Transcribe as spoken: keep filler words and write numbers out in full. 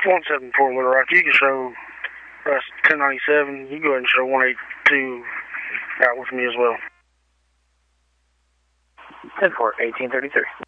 one seven four Little Rock. You can show us ten ninety-seven. You go ahead and show one eighty-two out with me as well. ten four, eighteen thirty-three.